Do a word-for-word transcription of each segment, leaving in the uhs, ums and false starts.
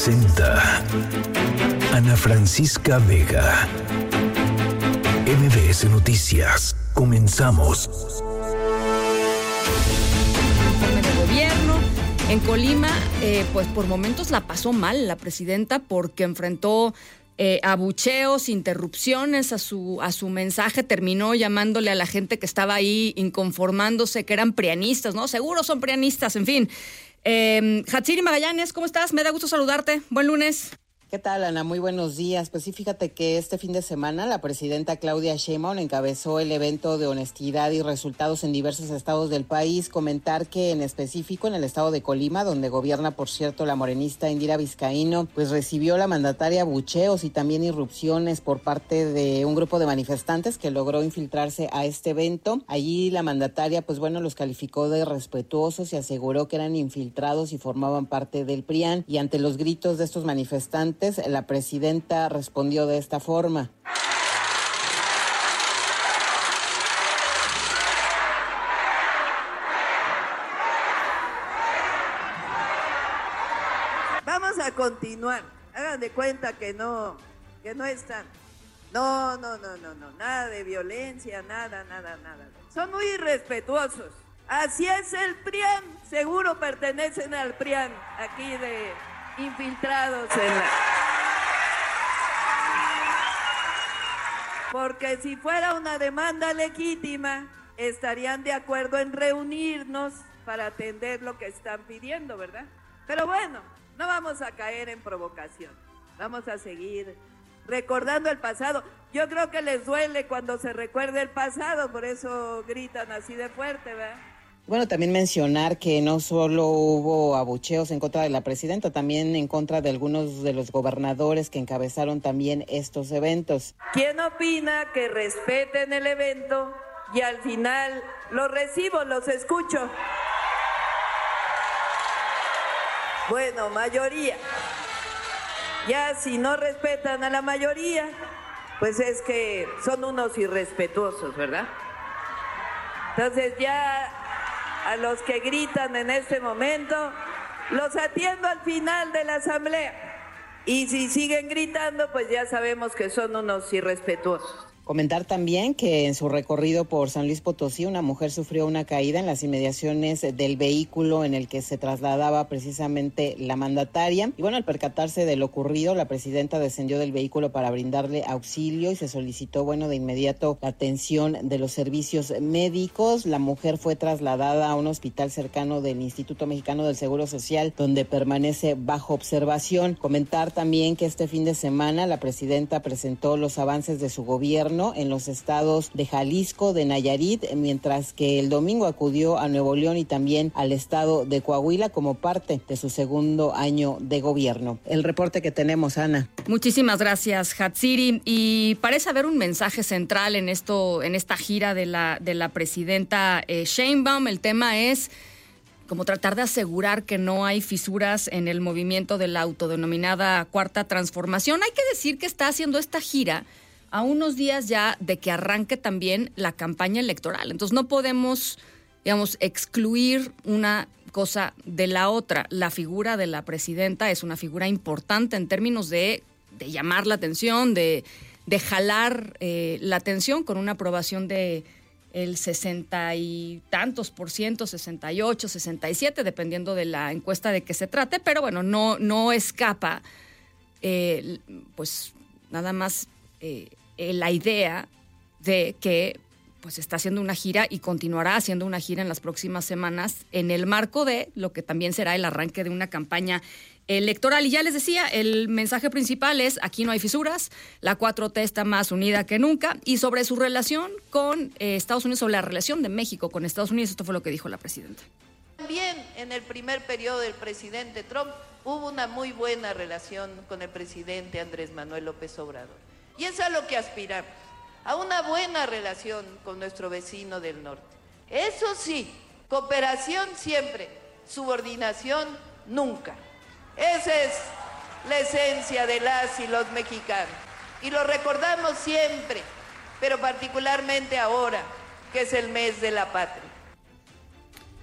Presenta Ana Francisca Vega. M B S Noticias. Comenzamos. Informe de gobierno. En Colima, eh, pues por momentos la pasó mal la presidenta porque enfrentó eh, abucheos, interrupciones a su, a su mensaje. Terminó llamándole a la gente que estaba ahí inconformándose, que eran prianistas, ¿no? Seguro son prianistas, en fin. Eh, Hatsiri Magallanes, ¿cómo estás? Me da gusto saludarte. Buen lunes. ¿Qué tal, Ana? Muy buenos días. Pues sí, fíjate que este fin de semana la presidenta Claudia Sheinbaum encabezó el evento de honestidad y resultados en diversos estados del país. Comentar que en específico en el estado de Colima, donde gobierna, por cierto, la morenista Indira Vizcaíno, pues recibió la mandataria abucheos y también irrupciones por parte de un grupo de manifestantes que logró infiltrarse a este evento. Allí la mandataria, pues bueno, los calificó de respetuosos y aseguró que eran infiltrados y formaban parte del PRIAN. Y ante los gritos de estos manifestantes, la presidenta respondió de esta forma. Vamos a continuar. Hagan de cuenta que no, que no están. No, no, no, no, no, nada de violencia, nada, nada, nada. Son muy irrespetuosos. Así es el PRIAN. Seguro pertenecen al PRIAN, aquí de infiltrados en la... Porque si fuera una demanda legítima, estarían de acuerdo en reunirnos para atender lo que están pidiendo, ¿verdad? Pero bueno, no vamos a caer en provocación. Vamos a seguir recordando el pasado. Yo creo que les duele cuando se recuerda el pasado, por eso gritan así de fuerte, ¿verdad? Bueno, también mencionar que no solo hubo abucheos en contra de la presidenta, también en contra de algunos de los gobernadores que encabezaron también estos eventos. ¿Quién opina que respeten el evento y al final los recibo, los escucho? Bueno, mayoría. Ya si no respetan a la mayoría, pues es que son unos irrespetuosos, ¿verdad? Entonces ya... a los que gritan en este momento, los atiendo al final de la asamblea. Y si siguen gritando, pues ya sabemos que son unos irrespetuosos. Comentar también que en su recorrido por San Luis Potosí, una mujer sufrió una caída en las inmediaciones del vehículo en el que se trasladaba precisamente la mandataria. Y bueno, al percatarse de lo ocurrido, la presidenta descendió del vehículo para brindarle auxilio y se solicitó, bueno, de inmediato la atención de los servicios médicos. La mujer fue trasladada a un hospital cercano del Instituto Mexicano del Seguro Social, donde permanece bajo observación. Comentar también que este fin de semana la presidenta presentó los avances de su gobierno en los estados de Jalisco, de Nayarit, mientras que el domingo acudió a Nuevo León y también al estado de Coahuila como parte de su segundo año de gobierno. El reporte que tenemos, Ana. Muchísimas gracias, Hatsiri. Y parece haber un mensaje central en esto, en esta gira de la, de la presidenta eh, Sheinbaum. El tema es como tratar de asegurar que no hay fisuras en el movimiento de la autodenominada Cuarta Transformación. Hay que decir que está haciendo esta gira a unos días ya de que arranque también la campaña electoral. Entonces no podemos, digamos, excluir una cosa de la otra. La figura de la presidenta es una figura importante en términos de, de llamar la atención, de, de jalar eh, la atención con una aprobación de el sesenta y tantos por ciento, sesenta y ocho, sesenta y siete, dependiendo de la encuesta de que se trate. Pero bueno, no, no escapa, eh, pues nada más... Eh, la idea de que pues está haciendo una gira y continuará haciendo una gira en las próximas semanas en el marco de lo que también será el arranque de una campaña electoral. Y ya les decía, el mensaje principal es: aquí no hay fisuras, la cuatro T está más unida que nunca. Y sobre su relación con eh, Estados Unidos, sobre la relación de México con Estados Unidos, esto fue lo que dijo la presidenta. También en el primer periodo del presidente Trump hubo una muy buena relación con el presidente Andrés Manuel López Obrador. Y es a lo que aspiramos, a una buena relación con nuestro vecino del norte. Eso sí, cooperación siempre, subordinación nunca. Esa es la esencia de las y los mexicanos. Y lo recordamos siempre, pero particularmente ahora, que es el mes de la patria.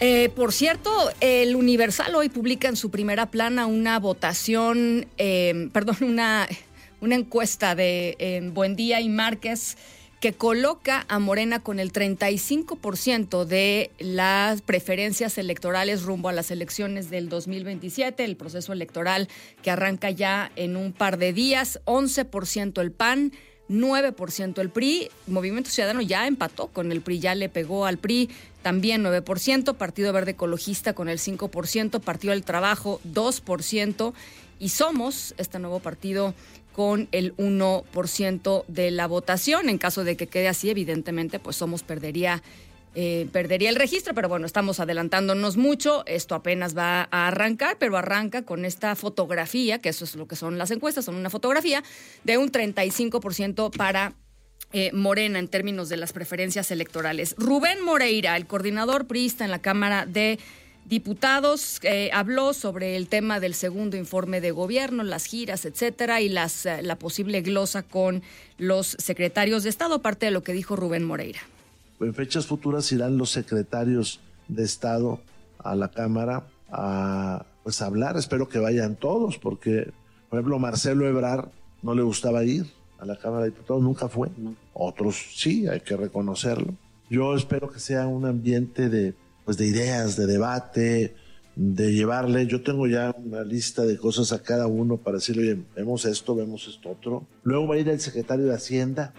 Eh, por cierto, el Universal hoy publica en su primera plana una votación, eh, perdón, una, una encuesta de eh, Buendía y Márquez que coloca a Morena con el treinta y cinco por ciento de las preferencias electorales rumbo a las elecciones del dos mil veintisiete, el proceso electoral que arranca ya en un par de días, once por ciento el P A N, nueve por ciento el P R I, Movimiento Ciudadano ya empató con el P R I, ya le pegó al P R I, también nueve por ciento, Partido Verde Ecologista con el cinco por ciento, Partido del Trabajo dos por ciento y Somos, este nuevo partido, con el uno por ciento de la votación. En caso de que quede así, evidentemente, pues Somos perdería, eh, perdería el registro, pero bueno, estamos adelantándonos mucho, esto apenas va a arrancar, pero arranca con esta fotografía, que eso es lo que son las encuestas, son una fotografía de un treinta y cinco por ciento para eh, Morena en términos de las preferencias electorales. Rubén Moreira, el coordinador priista en la Cámara de Diputados, eh, habló sobre el tema del segundo informe de gobierno, las giras, etcétera, y las, eh, la posible glosa con los secretarios de Estado, parte de lo que dijo Rubén Moreira. En fechas futuras irán los secretarios de Estado a la Cámara a pues, hablar, espero que vayan todos, porque, por ejemplo, Marcelo Ebrard no le gustaba ir a la Cámara de Diputados, nunca fue, otros sí, hay que reconocerlo. Yo espero que sea un ambiente de pues de ideas, de debate, de llevarle, yo tengo ya una lista de cosas a cada uno para decirle, oye, vemos esto, vemos esto otro. Luego va a ir el secretario de Hacienda.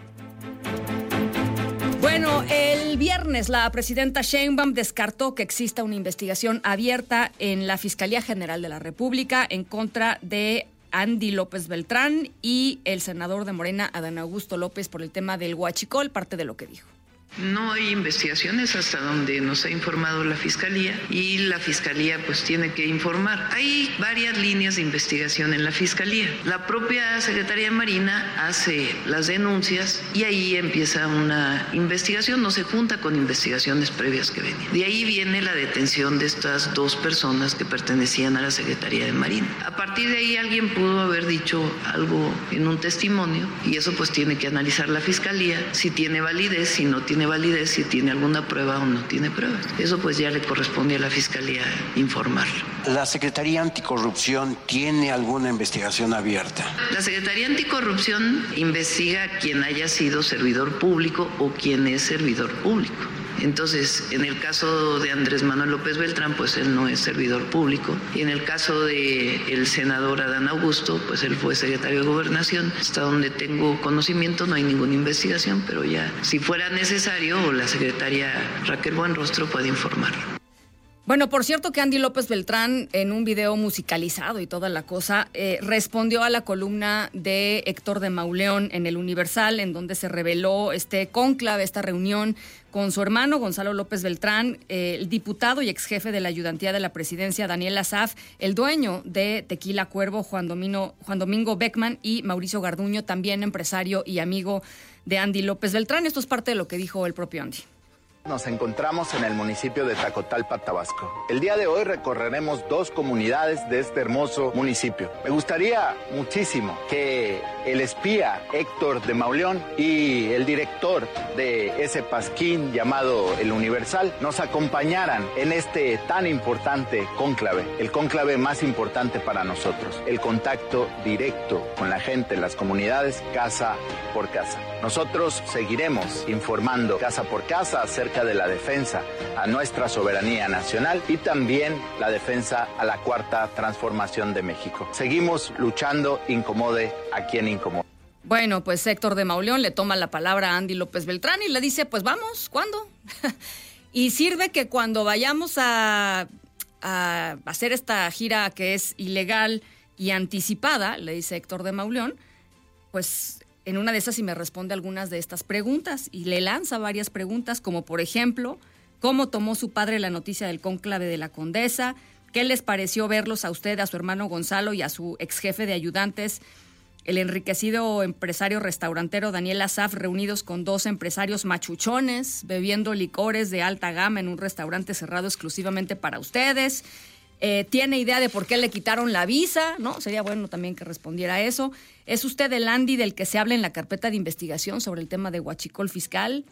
Bueno, el viernes la presidenta Sheinbaum descartó que exista una investigación abierta en la Fiscalía General de la República en contra de Andy López Beltrán y el senador de Morena, Adán Augusto López, por el tema del huachicol, parte de lo que dijo. No hay investigaciones hasta donde nos ha informado la Fiscalía y la Fiscalía pues tiene que informar. Hay varias líneas de investigación en la Fiscalía. La propia Secretaría de Marina hace las denuncias y ahí empieza una investigación, no se junta con investigaciones previas que venían. De ahí viene la detención de estas dos personas que pertenecían a la Secretaría de Marina. A partir de ahí alguien pudo haber dicho algo en un testimonio y eso pues tiene que analizar la Fiscalía, si tiene validez, si no tiene validez, si tiene alguna prueba o no tiene pruebas. Eso pues ya le corresponde a la Fiscalía informarlo. ¿La Secretaría Anticorrupción tiene alguna investigación abierta? La Secretaría Anticorrupción investiga a quien haya sido servidor público o quien es servidor público. Entonces, en el caso de Andrés Manuel López Beltrán, pues él no es servidor público. Y en el caso del senador Adán Augusto, pues él fue secretario de Gobernación. Hasta donde tengo conocimiento no hay ninguna investigación, pero ya si fuera necesario, la secretaria Raquel Buenrostro puede informarlo. Bueno, por cierto que Andy López Beltrán, en un video musicalizado y toda la cosa, eh, respondió a la columna de Héctor de Mauleón en el Universal, en donde se reveló este cónclave, esta reunión con su hermano Gonzalo López Beltrán, eh, el diputado y ex jefe de la ayudantía de la presidencia Daniel Asaf, el dueño de Tequila Cuervo, Juan Domingo, Juan Domingo Beckman, y Mauricio Garduño, también empresario y amigo de Andy López Beltrán. Esto es parte de lo que dijo el propio Andy. Nos encontramos en el municipio de Tacotalpa, Tabasco. El día de hoy recorreremos dos comunidades de este hermoso municipio. Me gustaría muchísimo que el espía Héctor de Mauleón y el director de ese pasquín llamado El Universal nos acompañaran en este tan importante cónclave, el cónclave más importante para nosotros, el contacto directo con la gente, las comunidades, casa por casa. Nosotros seguiremos informando casa por casa acerca de la defensa a nuestra soberanía nacional y también la defensa a la cuarta transformación de México. Seguimos luchando, incomode a quien incomode. Bueno, pues Héctor de Mauleón le toma la palabra a Andy López Beltrán y le dice, pues vamos, ¿cuándo? Y sirve que cuando vayamos a, a hacer esta gira que es ilegal y anticipada, le dice Héctor de Mauleón, pues en una de esas sí me responde algunas de estas preguntas y le lanza varias preguntas, como por ejemplo, ¿cómo tomó su padre la noticia del cónclave de la Condesa? ¿Qué les pareció verlos a usted, a su hermano Gonzalo y a su ex jefe de ayudantes, el enriquecido empresario restaurantero Daniel Asaf, reunidos con dos empresarios machuchones, bebiendo licores de alta gama en un restaurante cerrado exclusivamente para ustedes? Eh, ¿Tiene idea de por qué le quitaron la visa? ¿No? Sería bueno también que respondiera eso. ¿Es usted el Andy del que se habla en la carpeta de investigación sobre el tema de huachicol fiscal?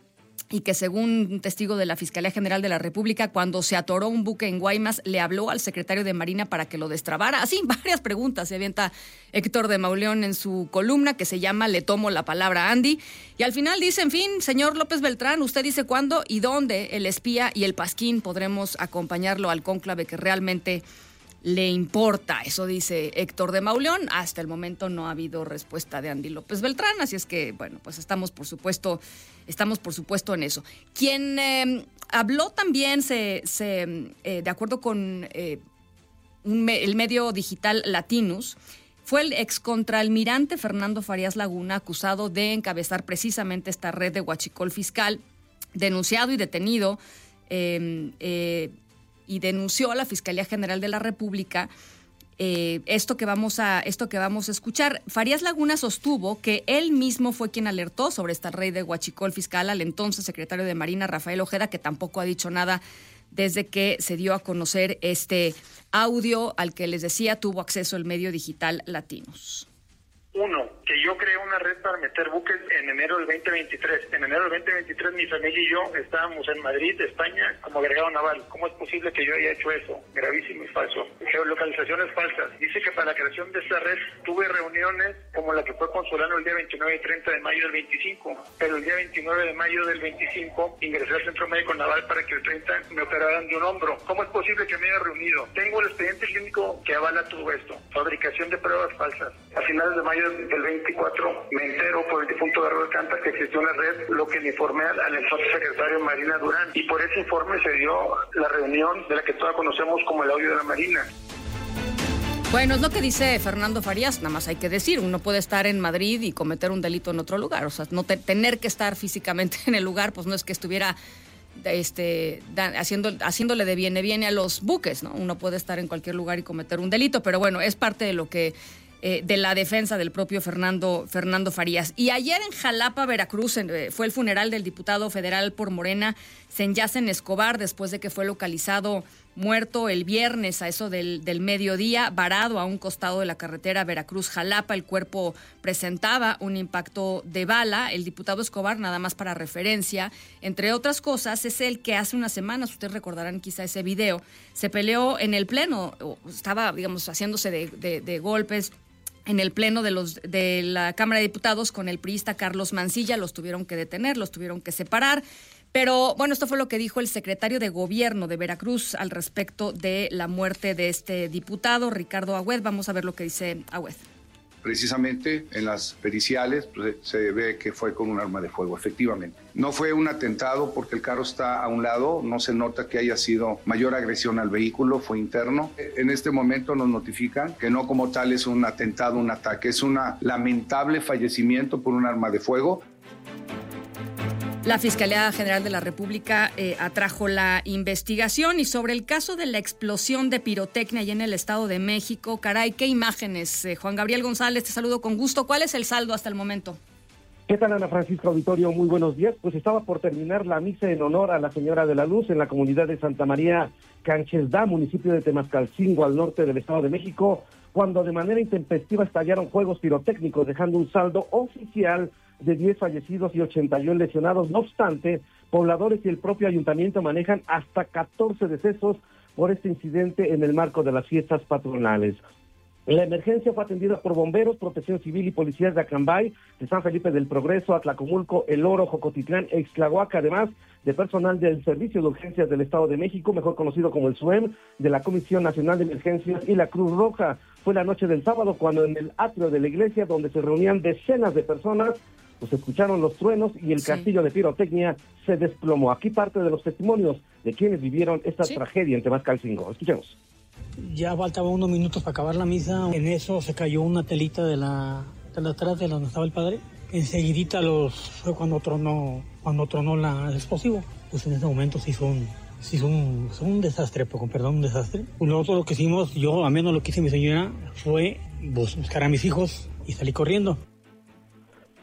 y que según un testigo de la Fiscalía General de la República, cuando se atoró un buque en Guaymas, le habló al secretario de Marina para que lo destrabara. Así, varias preguntas se avienta Héctor de Mauleón en su columna que se llama Le tomo la palabra a Andy. Y al final dice, en fin, señor López Beltrán, usted dice cuándo y dónde el espía y el pasquín podremos acompañarlo al cónclave que realmente le importa. Eso dice Héctor de Mauleón. Hasta el momento no ha habido respuesta de Andy López Beltrán, así es que, bueno, pues estamos por supuesto, estamos por supuesto en eso. Quien eh, habló también, se, se eh, de acuerdo con eh, un me, el medio digital Latinus, fue el excontraalmirante Fernando Farías Laguna, acusado de encabezar precisamente esta red de huachicol fiscal, denunciado y detenido eh, eh, y denunció a la Fiscalía General de la República eh, esto que vamos a esto que vamos a escuchar. Farías Laguna sostuvo que él mismo fue quien alertó sobre esta red de huachicol fiscal al entonces secretario de Marina, Rafael Ojeda, que tampoco ha dicho nada desde que se dio a conocer este audio al que les decía tuvo acceso el medio digital Latinos. Uno, que yo creé una red para meter buques en enero del veinte veintitrés. En enero del veinte veintitrés mi familia y yo estábamos en Madrid, España, como agregado naval. ¿Cómo es posible que yo haya hecho eso? Gravísimo y falso. Geolocalizaciones falsas. Dice que para la creación de esta red tuve reuniones como la que fue con Solano el día veintinueve y treinta de mayo del veinticinco. Pero el día veintinueve de mayo del veinticinco ingresé al Centro Médico Naval para que el treinta me operaran de un hombro. ¿Cómo es posible que me haya reunido? Tengo el expediente clínico que avala todo esto. Fabricación de pruebas falsas. A finales de mayo del veinticuatro me entero por el difunto Garro Alcántara que existió una red, lo que le informé al, al entonces secretario de Marina Durán, y por ese informe se dio la reunión de la que todos conocemos como el audio de la Marina. Bueno, es lo que dice Fernando Farías, nada más hay que decir, uno puede estar en Madrid y cometer un delito en otro lugar, o sea, no te, tener que estar físicamente en el lugar, pues no es que estuviera este da, haciendo haciéndole de viene viene a los buques, ¿no? Uno puede estar en cualquier lugar y cometer un delito, pero bueno, es parte de lo que Eh, de la defensa del propio Fernando, Fernando Farías. Y ayer en Jalapa, Veracruz, eh, fue el funeral del diputado federal por Morena, Senyacen Escobar, después de que fue localizado muerto el viernes a eso del, del mediodía, varado a un costado de la carretera Veracruz-Jalapa. El cuerpo presentaba un impacto de bala. El diputado Escobar, nada más para referencia, entre otras cosas, es el que hace unas semanas, ustedes recordarán quizá ese video, se peleó en el pleno, estaba, digamos, haciéndose de, de, de golpes en el pleno de los de la Cámara de Diputados con el priista Carlos Mancilla. Los tuvieron que detener, los tuvieron que separar. Pero bueno, esto fue lo que dijo el secretario de Gobierno de Veracruz al respecto de la muerte de este diputado, Ricardo Agüed. Vamos a ver lo que dice Agüed. Precisamente en las periciales pues, se ve que fue con un arma de fuego, efectivamente. No fue un atentado porque el carro está a un lado, no se nota que haya sido mayor agresión al vehículo, fue interno. En este momento nos notifican que no como tal es un atentado, un ataque, es un lamentable fallecimiento por un arma de fuego. La Fiscalía General de la República eh, atrajo la investigación y sobre el caso de la explosión de pirotecnia allá en el Estado de México, caray, qué imágenes. Eh, Juan Gabriel González, te saludo con gusto. ¿Cuál es el saldo hasta el momento? ¿Qué tal, Ana Francisca Auditorio? Muy buenos días. Pues estaba por terminar la misa en honor a la Señora de la Luz en la comunidad de Santa María Canchesdá, municipio de Temascalcingo, al norte del Estado de México, cuando de manera intempestiva estallaron fuegos pirotécnicos, dejando un saldo oficial de diez fallecidos y ochenta y uno lesionados. No obstante, pobladores y el propio ayuntamiento manejan hasta catorce decesos por este incidente en el marco de las fiestas patronales. La emergencia fue atendida por bomberos, protección civil y policías de Acambay, de San Felipe del Progreso, Atlacomulco, El Oro, Jocotitlán e Ixtlahuaca, además de personal del Servicio de Urgencias del Estado de México, mejor conocido como el S U E M, de la Comisión Nacional de Emergencias y la Cruz Roja. Fue la noche del sábado cuando en el atrio de la iglesia, donde se reunían decenas de personas, pues escucharon los truenos y el sí. castillo de pirotecnia se desplomó. Aquí parte de los testimonios de quienes vivieron esta sí. tragedia en Temascalcingo. Escuchemos. Ya faltaban unos minutos para acabar la misa. En eso se cayó una telita de la de la atrás de donde estaba el padre. Enseguidita los fue cuando tronó cuando tronó la, el explosivo. Pues en ese momento se hizo un se hizo un, se hizo un desastre, con perdón, un desastre. Nosotros lo que hicimos, yo al menos lo que hice mi señora, fue buscar a mis hijos y salí corriendo.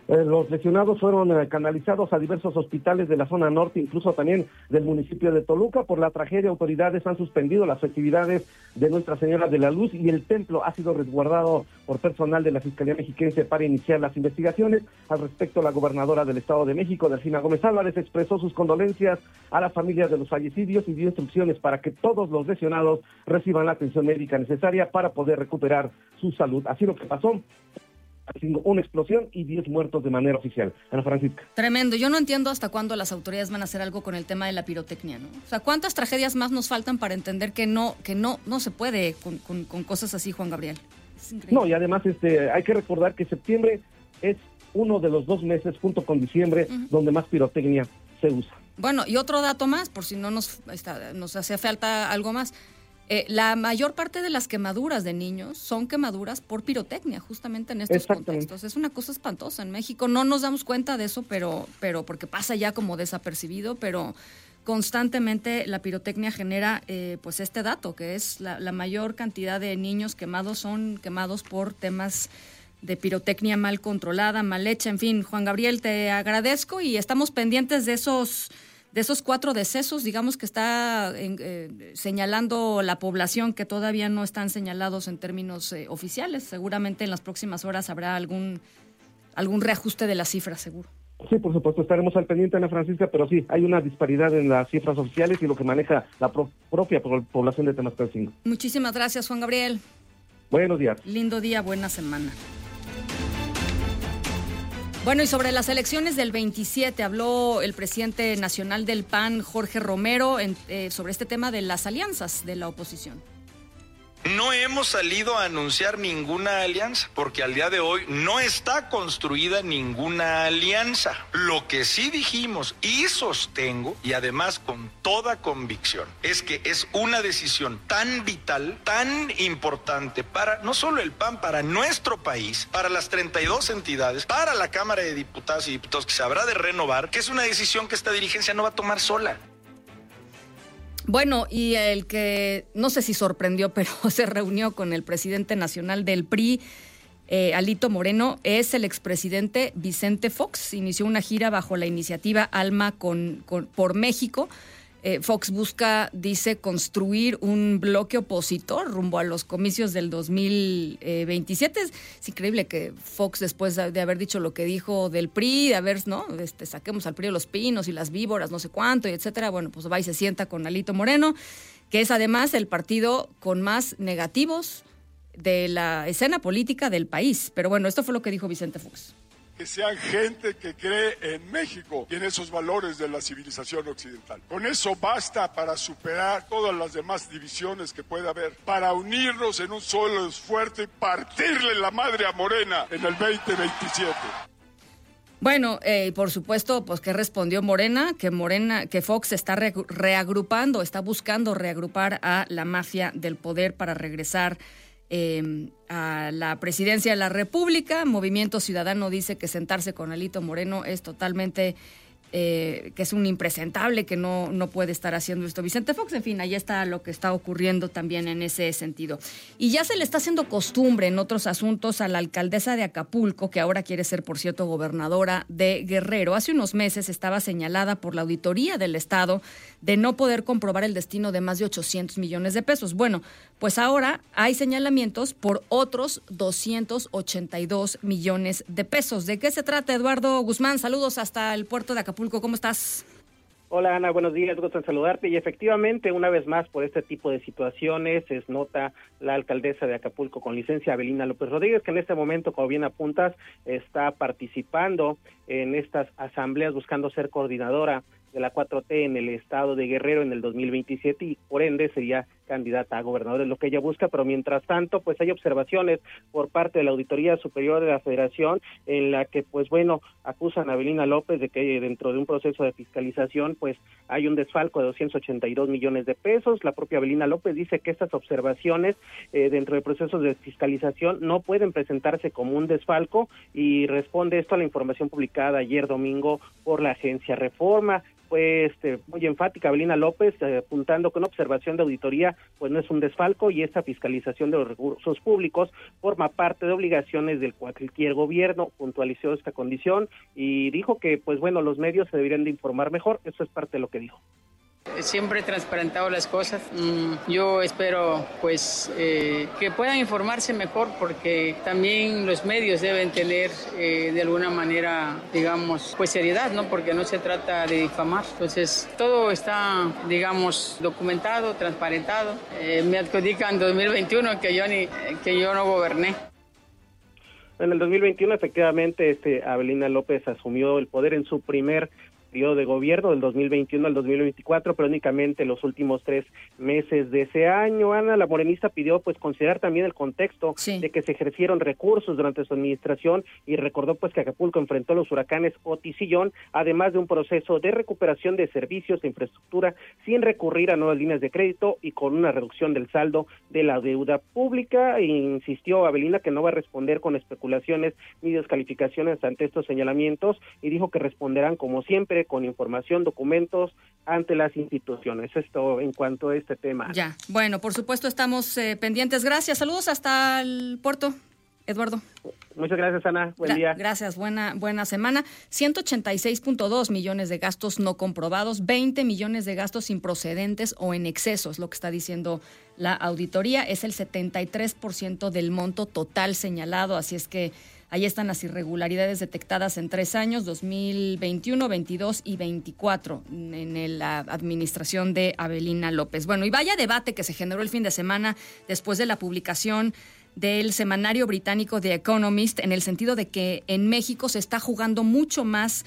Eh, los lesionados fueron eh, canalizados a diversos hospitales de la zona norte, incluso también del municipio de Toluca. Por la tragedia, autoridades han suspendido las festividades de Nuestra Señora de la Luz y el templo ha sido resguardado por personal de la Fiscalía Mexiquense para iniciar las investigaciones. Al respecto, la gobernadora del Estado de México, Delfina Gómez Álvarez, expresó sus condolencias a las familias de los fallecidos y dio instrucciones para que todos los lesionados reciban la atención médica necesaria para poder recuperar su salud. Así lo que pasó. Una explosión y diez muertos de manera oficial. Ana Francisca. Tremendo. Yo no entiendo hasta cuándo las autoridades van a hacer algo con el tema de la pirotecnia, ¿no? O sea, ¿cuántas tragedias más nos faltan para entender que no que no no se puede con, con, con cosas así, Juan Gabriel? Es increíble. No, y además este hay que recordar que septiembre es uno de los dos meses, junto con diciembre, uh-huh, donde más pirotecnia se usa. Bueno, y otro dato más, por si no nos, está, nos hace falta algo más. Eh, la mayor parte de las quemaduras de niños son quemaduras por pirotecnia, justamente en estos contextos. Es una cosa espantosa. En México no nos damos cuenta de eso, pero, pero porque pasa ya como desapercibido, pero constantemente la pirotecnia genera eh, pues este dato, que es la, la mayor cantidad de niños quemados son quemados por temas de pirotecnia mal controlada, mal hecha. En fin, Juan Gabriel, te agradezco y estamos pendientes de esos... de esos cuatro decesos, digamos, que está eh, señalando la población, que todavía no están señalados en términos eh, oficiales. Seguramente en las próximas horas habrá algún algún reajuste de las cifras, seguro. Sí, por supuesto, estaremos al pendiente, Ana Francisca, pero sí, hay una disparidad en las cifras oficiales y lo que maneja la pro- propia población de Temascalcingo. Muchísimas gracias, Juan Gabriel. Buenos días. Lindo día, buena semana. Bueno, y sobre las elecciones del veintisiete habló el presidente nacional del P A N, Jorge Romero, en, eh, sobre este tema de las alianzas de la oposición. No hemos salido a anunciar ninguna alianza, porque al día de hoy no está construida ninguna alianza. Lo que sí dijimos y sostengo, y además con toda convicción, es que es una decisión tan vital, tan importante para no solo el P A N, para nuestro país, para las treinta y dos entidades, para la Cámara de Diputadas y Diputados que se habrá de renovar, que es una decisión que esta dirigencia no va a tomar sola. Bueno, y el que, no sé si sorprendió, pero se reunió con el presidente nacional del P R I, eh, Alito Moreno, es el expresidente Vicente Fox. Inició una gira bajo la iniciativa Alma con, con, por México. Eh, Fox busca, dice, construir un bloque opositor rumbo a los comicios del dos mil veintisiete. Es, es increíble que Fox, después de haber dicho lo que dijo del P R I, de haber, ¿no? Este, saquemos al P R I de los pinos y las víboras, no sé cuánto, y etcétera. Bueno, pues va y se sienta con Alito Moreno, que es además el partido con más negativos de la escena política del país. Pero bueno, esto fue lo que dijo Vicente Fox. Que sean gente que cree en México y en esos valores de la civilización occidental. Con eso basta para superar todas las demás divisiones que pueda haber, para unirnos en un solo esfuerzo y partirle la madre a Morena en el veinte veintisiete. Bueno, eh, por supuesto, pues que respondió Morena, que Morena, que Fox está re- reagrupando, está buscando reagrupar a la mafia del poder para regresar Eh, a la presidencia de la República. Movimiento Ciudadano dice que sentarse con Alito Moreno es totalmente, eh, que es un impresentable, que no, no puede estar haciendo esto Vicente Fox. En fin, ahí está lo que está ocurriendo también en ese sentido. Y ya se le está haciendo costumbre en otros asuntos a la alcaldesa de Acapulco, que ahora quiere ser, por cierto, gobernadora de Guerrero. Hace unos meses estaba señalada por la Auditoría del Estado de no poder comprobar el destino de más de ochocientos millones de pesos. Bueno, pues ahora hay señalamientos por otros doscientos ochenta y dos millones de pesos. ¿De qué se trata, Eduardo Guzmán? Saludos hasta el puerto de Acapulco. ¿Cómo estás? Hola, Ana, buenos días, gusto en saludarte. Y efectivamente, una vez más, por este tipo de situaciones, es nota la alcaldesa de Acapulco con licencia, Avelina López Rodríguez, que en este momento, como bien apuntas, está participando en estas asambleas buscando ser coordinadora de la cuatro T en el estado de Guerrero en el dos mil veintisiete y por ende sería candidata a gobernador, es lo que ella busca, pero mientras tanto pues hay observaciones por parte de la Auditoría Superior de la Federación en la que pues bueno, acusan a Avelina López de que dentro de un proceso de fiscalización pues hay un desfalco de doscientos ochenta y dos millones de pesos. La propia Avelina López dice que estas observaciones eh, dentro de procesos de fiscalización no pueden presentarse como un desfalco y responde esto a la información publicada ayer domingo por la agencia Reforma. fue este, muy enfática Avelina López, eh, apuntando que una observación de auditoría pues no es un desfalco y esta fiscalización de los recursos públicos forma parte de obligaciones del cualquier gobierno. Puntualizó esta condición y dijo que pues bueno, los medios se deberían de informar mejor. Eso es parte de lo que dijo. Siempre he transparentado las cosas. Yo espero pues eh, que puedan informarse mejor, porque también los medios deben tener eh, de alguna manera, digamos, pues seriedad, ¿no? Porque no se trata de difamar. Entonces todo está, digamos, documentado, transparentado. Eh, me adjudican dos mil veintiuno que yo ni que yo no goberné. En el dos mil veintiuno efectivamente este Avelina López asumió el poder en su primer periodo de gobierno del dos mil veintiuno al dos mil veinticuatro, pero únicamente los últimos tres meses de ese año. Ana, la morenista pidió pues considerar también el contexto sí. de que se ejercieron recursos durante su administración y recordó pues que Acapulco enfrentó los huracanes Otis y John, además de un proceso de recuperación de servicios e infraestructura sin recurrir a nuevas líneas de crédito y con una reducción del saldo de la deuda pública. E insistió Avelina que no va a responder con especulaciones ni descalificaciones ante estos señalamientos y dijo que responderán como siempre con información, documentos ante las instituciones. Esto en cuanto a este tema. Ya, bueno, por supuesto estamos eh, pendientes. Gracias, saludos hasta el puerto, Eduardo. Muchas gracias, Ana. Buen Gra- día. Gracias, buena buena semana. ciento ochenta y seis punto dos millones de gastos no comprobados, veinte millones de gastos improcedentes o en exceso, es lo que está diciendo la auditoría. Es el setenta y tres por ciento del monto total señalado, así es que ahí están las irregularidades detectadas en tres años, dos mil veintiuno, veintidós y veinticuatro, en la administración de Avelina López. Bueno, y vaya debate que se generó el fin de semana después de la publicación del semanario británico The Economist, en el sentido de que en México se está jugando mucho más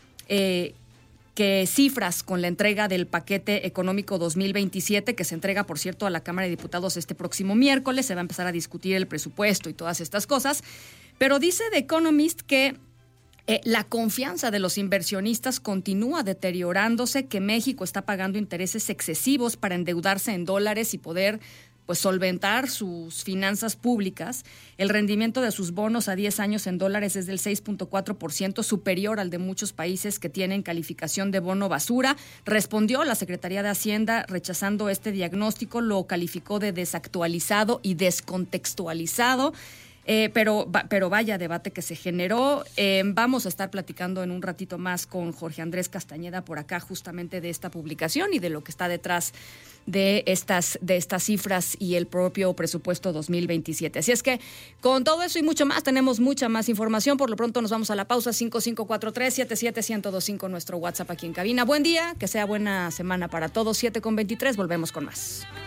eh, que cifras con la entrega del paquete económico dos mil veintisiete, que se entrega, por cierto, a la Cámara de Diputados este próximo miércoles. Se va a empezar a discutir el presupuesto y todas estas cosas. Pero dice The Economist que eh, la confianza de los inversionistas continúa deteriorándose, que México está pagando intereses excesivos para endeudarse en dólares y poder pues solventar sus finanzas públicas. El rendimiento de sus bonos a diez años en dólares es del seis punto cuatro por ciento, superior al de muchos países que tienen calificación de bono basura. Respondió la Secretaría de Hacienda rechazando este diagnóstico, lo calificó de desactualizado y descontextualizado. Eh, pero, pero vaya debate que se generó. Eh, vamos a estar platicando en un ratito más con Jorge Andrés Castañeda por acá justamente de esta publicación y de lo que está detrás de estas, de estas cifras y el propio presupuesto dos mil veintisiete. Así es que con todo eso y mucho más, tenemos mucha más información. Por lo pronto nos vamos a la pausa. Cinco cinco cuatro tres, siete siete, uno cero dos cinco, nuestro WhatsApp aquí en cabina. Buen día, que sea buena semana para todos. Siete con veintitrés, volvemos con más.